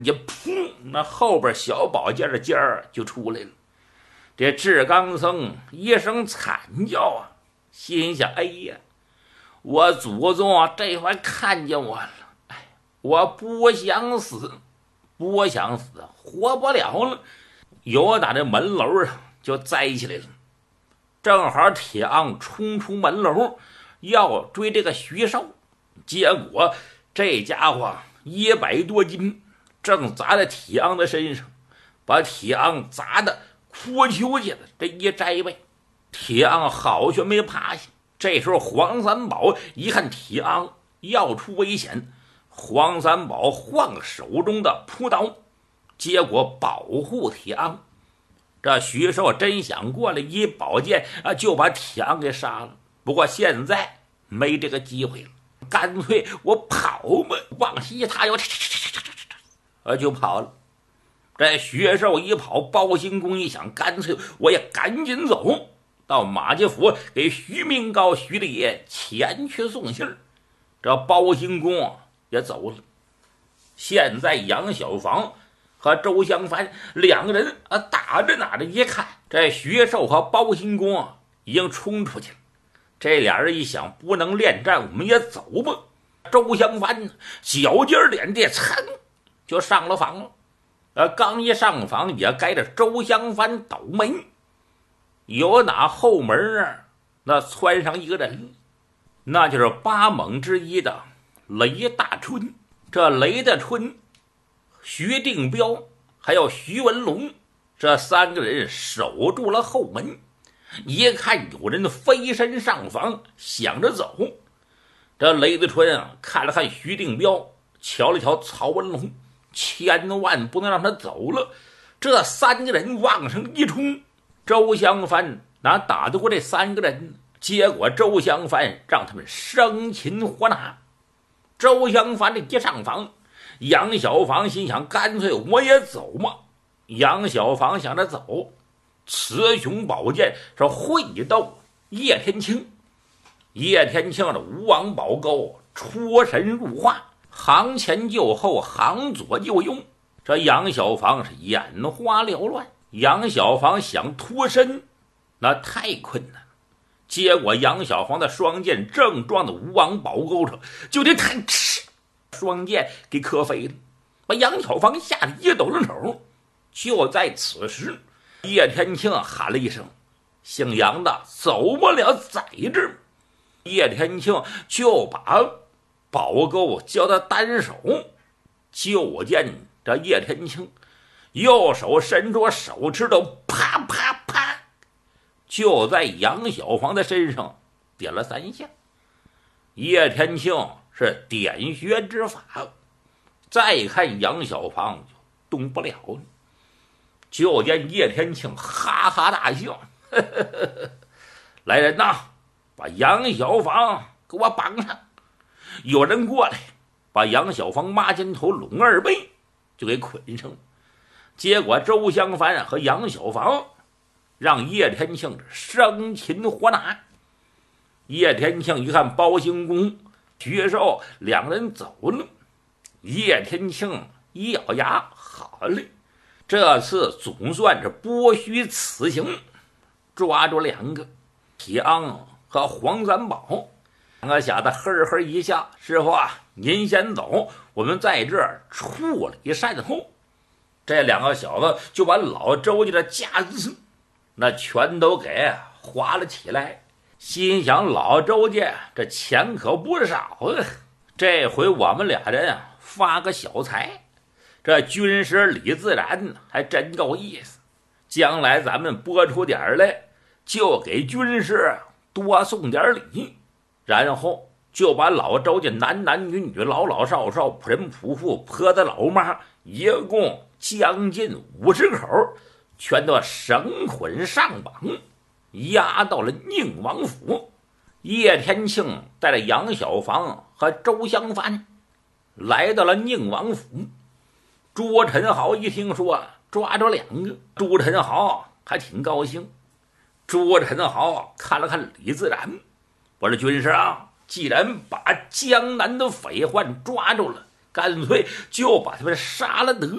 一噗，那后边小宝剑的尖儿就出来了。这智刚僧一声惨叫啊，心想：哎呀，我祖宗这回看见我了！哎，我不想死，不想死，活不了了。有打这门楼上就栽起来了。正好铁昂冲出门楼要追这个徐寿，结果这家伙100多斤，正砸在铁昂的身上，把铁昂砸的哭秋去了。这一摘背，铁昂好悬没趴下。这时候黄三宝一看铁昂要出危险，黄三宝换了手中的朴刀，结果保护铁昂。这徐寿真想过来一宝剑就把铁昂给杀了，不过现在没这个机会了，干脆我跑吧，往西他就跑了。这徐寿一跑，包兴公一想，干脆我也赶紧走到马家府，给徐明高、徐大爷前去送信儿。这包兴公也走了。现在杨小房和周香帆两个人打着哪着，一看这徐寿和包兴公已经冲出去了。这俩人一想，不能恋战，我们也走吧。周香帆脚尖脸地噌就上了房了。刚一上房，也该着周香帆倒门。有哪后门那窜上一个人，那就是八猛之一的雷大春。这雷大春、徐定彪还有徐文龙这三个人守住了后门。一看有人飞身上房，想着走。这雷大春看了看徐定彪，瞧了瞧曹文龙，千万不能让他走了。这三个人往上一冲，周香帆哪打得过这三个人？结果周香帆让他们生擒活拿。周香帆这一上房，杨小房心想，干脆我也走嘛。杨小房想着走，雌雄宝剑是会斗叶天庆。叶天庆的吴王宝钩出神入化，行前就后，行左就右。这杨小房是眼花缭乱，杨小房想脱身那太困难，结果杨小房的双剑正撞到吴王宝钩上，就得看双剑给磕飞了，把杨小房吓得一抖了手。就在此时，叶天庆喊了一声：“姓杨的，走不了，在这儿。”叶天庆就把宝钩交到单手，就见这叶天庆右手伸出手指头，啪啪啪，就在杨小房的身上点了3下。叶天庆是点穴之法，再看杨小房就动不了了。就见叶天庆哈哈大笑：“呵呵呵，来人呐，把杨小房给我绑上！”有人过来，把杨小房抹肩头拢2背就给捆上了。结果周香帆和杨小房让叶天庆生擒活拿。叶天庆一看包兴公、徐寿两人走了，叶天庆一咬牙，好嘞，这次总算是剥虚此行，抓住2个，铁昂和黄三宝。2个小子呵呵一笑：“师傅您先走，我们在这儿处理善后。”这2个小子就把老周家的家资那全都给划了起来，心想老周家这钱可不少啊，这回我们俩人发个小财。这军师李自然还真够意思，将来咱们拨出点来，就给军师多送点礼，然后就把老周家男男女女、老老少少、仆人仆妇、婆子老妈，一共将近50口，全都绳捆上绑，押到了宁王府。叶天庆带着杨小房和周香帆来到了宁王府。朱宸濠一听说抓着2个，朱宸濠还挺高兴。朱宸濠看了看李自然，我说军师既然把江南的匪患抓住了， 干脆就把他们杀了得